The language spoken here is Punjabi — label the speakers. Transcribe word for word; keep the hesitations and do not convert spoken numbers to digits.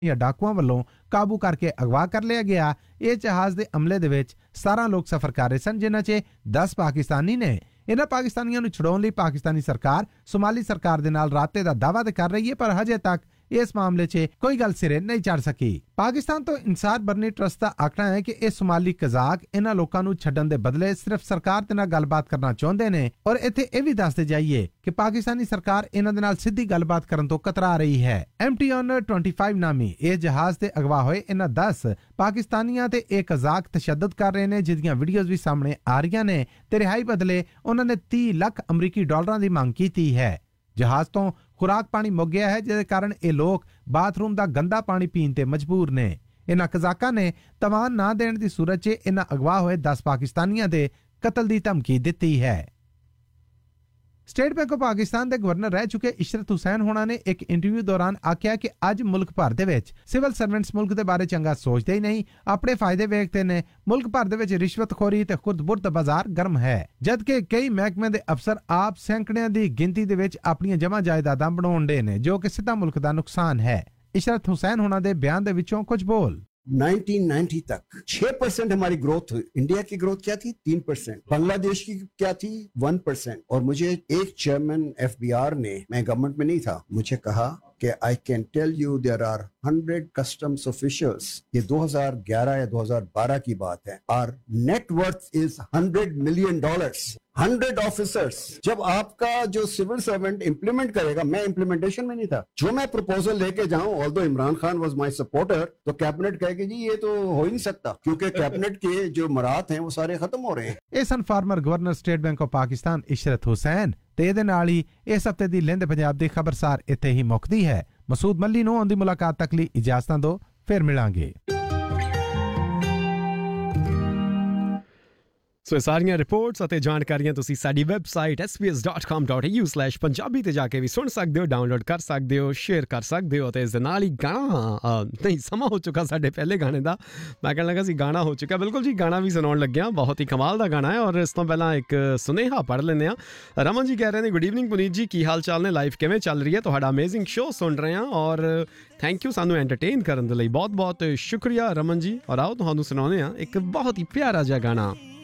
Speaker 1: ਜਾਂ ਡਾਕੂਆਂ ਵੱਲੋਂ ਕਾਬੂ ਕਰਕੇ ਅਗਵਾ ਕਰ ਲਿਆ ਗਿਆ। ਇਹ ਜਹਾਜ਼ ਦੇ ਅਮਲੇ ਦੇ ਵਿੱਚ ਸਤਾਰਾਂ ਲੋਕ ਸਫ਼ਰ ਕਰ ਰਹੇ ਸਨ, ਜਿਨ੍ਹਾਂ 'ਚ ਦਸ ਪਾਕਿਸਤਾਨੀ ਨੇ। ਇਹਨਾਂ ਪਾਕਿਸਤਾਨੀਆਂ ਨੂੰ ਛੁਡਾਉਣ ਲਈ ਪਾਕਿਸਤਾਨੀ ਸਰਕਾਰ ਸੋਮਾਲੀ ਸਰਕਾਰ ਦੇ ਨਾਲ ਰਾਬਤੇ ਦਾ ਦਾਅਵਾ ਤੇ ਕਰ ਰਹੀ ਹੈ, ਪਰ ਹਜੇ ਤੱਕ ਇਸ ਮਾਮਲੇ 'ਚ ਕੋਈ ਗੱਲ ਸਿਰੇ ਨਹੀਂ ਚੜ ਸਕੀ। ਪਾਕਿਸਤਾਨ ਤੋਂ ਇਨਸਾਰ ਬਰਨੀ ਟਰਸਟ ਦਾ ਆਖਣਾ ਹੈ ਕਿ ਇਹ ਸੋਮਾਲੀ ਕਜ਼ਾਕ ਇਹਨਾਂ ਲੋਕਾਂ ਨੂੰ ਛੱਡਣ ਦੇ ਬਦਲੇ ਸਿਰਫ ਸਰਕਾਰ ਦੇ ਨਾਲ ਗੱਲਬਾਤ ਕਰਨਾ ਚਾਹੁੰਦੇ ਨੇ। ਔਰ ਇੱਥੇ ਇਹ ਵੀ ਦੱਸਦੇ ਜਾਈਏ ਕਿ ਪਾਕਿਸਤਾਨੀ ਸਰਕਾਰ ਇਹਨਾਂ ਦੇ ਨਾਲ ਸਿੱਧੀ ਗੱਲਬਾਤ ਕਰਨ ਤੋਂ ਕਤਰਾ ਰਹੀ ਹੈ। ਐਮਟੀ ਆਨਰ ਪੱਚੀ ਨਾਮੀ ਇਹ ਜਹਾਜ਼ ਤੇ ਅਗਵਾ ਹੋਏ ਇਹਨਾਂ ਦਸ ਪਾਕਿਸਤਾਨੀਆਂ ਤੇ ਇਹ ਕਜ਼ਾਕ ਤਸ਼ੱਦਦ ਕਰ ਰਹੇ ਨੇ, ਜਿਹਦੀਆਂ ਵੀਡੀਓਜ਼ ਵੀ ਸਾਹਮਣੇ ਆ ਰਹੀਆਂ ਨੇ ਤੇ ਰਿਹਾਈ ਬਦਲੇ ਉਹਨਾਂ ਨੇ ਤੀਹ ਲੱਖ ਅਮਰੀਕੀ ਡਾਲਰਾਂ ਦੀ ਮੰਗ ਕੀਤੀ ਹੈ। ਜਹਾਜ਼ ਤੋਂ ਖੁਰਾਕ ਪਾਣੀ ਮੁੱਕ ਗਿਆ ਹੈ, ਜਿਹਦੇ ਕਾਰਨ ਇਹ ਲੋਕ ਬਾਥਰੂਮ ਦਾ ਗੰਦਾ ਪਾਣੀ ਪੀਣ ਤੇ ਮਜਬੂਰ ਨੇ। ਇਹਨਾਂ ਕਜ਼ਾਕਾਂ ਨੇ ਤਵਾਨ ਨਾ ਦੇਣ ਦੀ ਸੂਰਤ 'ਚ ਇਹਨਾਂ ਅਗਵਾ ਹੋਏ ਦਸ ਪਾਕਿਸਤਾਨੀਆਂ ਦੇ ਕਤਲ ਦੀ ਧਮਕੀ ਦਿੱਤੀ ਹੈ। ਸਟੇਟ ਬੈਂਕ ਆਫ ਪਾਕਿਸਤਾਨ ਦੇ ਗਵਰਨਰ ਰਹਿ ਚੁੱਕੇ ਇਸ਼ਰਤ ਹੁਸੈਨ ਹੋਣਾ ਨੇ ਇੱਕ ਇੰਟਰਵਿਊ ਦੌਰਾਨ ਆਖਿਆ ਕਿ ਅੱਜ ਮੁਲਕ ਭਰ ਦੇ ਵਿੱਚ ਸਿਵਲ ਸਰਵੈਂਟਸ ਮੁਲਕ ਦੇ ਬਾਰੇ ਚੰਗਾ ਸੋਚਦੇ ਹੀ ਨਹੀਂ, ਆਪਣੇ ਫਾਇਦੇ ਵੇਖਦੇ ਨੇ। ਮੁਲਕ ਭਰ ਦੇ ਵਿੱਚ ਰਿਸ਼ਵਤਖੋਰੀ ਤੇ ਖੁਰਦ-ਬੁਰਦ ਬਾਜ਼ਾਰ ਗਰਮ ਹੈ, ਜਦਕਿ ਕਈ ਮਹਿਕਮੇ ਦੇ ਅਫਸਰ ਆਪ ਸੈਂਕੜਿਆਂ ਦੀ ਗਿਣਤੀ ਦੇ ਵਿੱਚ ਆਪਣੀਆਂ ਜਮ੍ਹਾਂ ਜਾਇਦਾਦਾਂ ਬਣਾਉਣ ਦੇ ਨੇ, ਜੋ ਕਿ ਸਿੱਧਾ ਮੁਲਕ ਦਾ ਨੁਕਸਾਨ ਹੈ। ਇਸ਼ਰਤ ਹੁਸੈਨ ਹੋਣਾ ਦੇ ਬਿਆਨ ਦੇ ਵਿੱਚੋਂ ਕੁਝ ਬੋਲ।
Speaker 2: नाइनटीन नाइंटी तक छह परसेंट हमारी ग्रोथ हुई। इंडिया की ग्रोथ क्या थी? तीन परसेंट। बांग्लादेश की क्या थी? One percent. और मुझे एक चेयरमैन एफबीआर ने, मैं गवर्नमेंट में नहीं था, मुझे कहा कि I can tell you there are hundred customs officials, ये दो हज़ार ग्यारह या दो हज़ार बारह की बात है, are net worth is hundred million dollars. Hundred officers. जब आपका जो सिविल सर्वेंट इंप्लीमेंट करेगा, मैं इंप्लीमेंटेशन में नहीं था, जो मैं प्रपोजल लेके जाऊं, although Imran Khan was my supporter, तो कैबिनेट कहेगी जी ये तो हो ही नहीं सकता, क्योंकि कैबिनेट के जो मरात हैं वो सारे खत्म हो रहे हैं।
Speaker 1: ਇਹ ਸਨ farmer governor state bank of Pakistan Ishrat Hussain ਤੇ ਇਹਦੇ ਨਾਲ ਹੀ ਇਸ ਹਫਤੇ ਦੀ ਲਹਿੰਦੇ ਪੰਜਾਬ ਦੀ ਖਬਰਸਾਰ ਇੱਥੇ ਹੀ ਮੁੱਕਦੀ ਹੈ। ਮਸੂਦ ਮੱਲੀ ਨੂੰ ਆਉਂਦੀ ਮੁਲਾਕਾਤ ਤੱਕ ਲਈ ਇਜਾਜ਼ਤਾਂ ਦਿਓ, ਫਿਰ ਮਿਲਾਂਗੇ।
Speaker 3: ਸੋ ਇਹ ਸਾਰੀਆਂ ਰਿਪੋਰਟਸ ਅਤੇ ਜਾਣਕਾਰੀਆਂ ਤੁਸੀਂ ਸਾਡੀ website S B S dot com dot A you slash Punjabi ਤੇ ਜਾ ਕੇ ਵੀ ਸੁਣ ਸਕਦੇ ਹੋ, ਡਾਊਨਲੋਡ ਕਰ ਸਕਦੇ ਹੋ, ਸ਼ੇਅਰ ਕਰ ਸਕਦੇ ਹੋ। ਅਤੇ ਇਸ ਦੇ ਨਾਲ ਹੀ ਗਾਣਾ ਨਹੀਂ ਸਮਾਂ ਹੋ ਚੁੱਕਾ ਸਾਡੇ ਪਹਿਲੇ ਗਾਣੇ ਦਾ, ਮੈਂ ਕਹਿਣ ਲੱਗਾ ਸੀ ਗਾਣਾ ਹੋ ਚੁੱਕਾ। ਬਿਲਕੁਲ ਜੀ, ਗਾਣਾ ਵੀ ਸੁਣਾਉਣ ਲੱਗਿਆ, ਬਹੁਤ ਹੀ ਕਮਾਲ ਦਾ ਗਾਣਾ ਹੈ। ਔਰ ਇਸ ਤੋਂ ਪਹਿਲਾਂ ਇੱਕ ਸੁਨੇਹਾ ਪੜ੍ਹ ਲੈਂਦੇ ਹਾਂ। ਰਮਨ ਜੀ ਕਹਿ ਰਹੇ ਨੇ, ਗੁੱਡ ਈਵਨਿੰਗ ਪੁਨੀਤ ਜੀ, ਕੀ ਹਾਲ ਚਾਲ ਨੇ, ਲਾਈਫ ਕਿਵੇਂ ਚੱਲ ਰਹੀ ਹੈ? ਤੁਹਾਡਾ ਅਮੇਜ਼ਿੰਗ ਸ਼ੋਅ ਸੁਣ ਰਹੇ ਹਾਂ ਔਰ ਥੈਂਕ ਯੂ ਸਾਨੂੰ ਐਂਟਰਟੇਨ ਕਰਨ ਦੇ ਲਈ, ਬਹੁਤ ਬਹੁਤ ਸ਼ੁਕਰੀਆ ਰਮਨ ਜੀ। ਔਰ ਆਓ ਤੁਹਾਨੂੰ ਸੁਣਾਉਂਦੇ ਹਾਂ ਇੱਕ ਬਹੁਤ ਹੀ ਪਿਆਰਾ ਜਿਹਾ ਗਾਣਾ।